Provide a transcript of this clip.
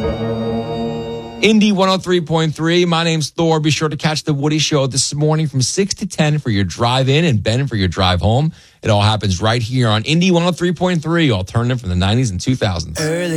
Indy 103.3. My name's Thor. Be sure to catch the Woody Show this morning from 6 to 10 for your drive in and Ben for your drive home. It all happens right here on Indy 103.3, alternative from the 90s and 2000s.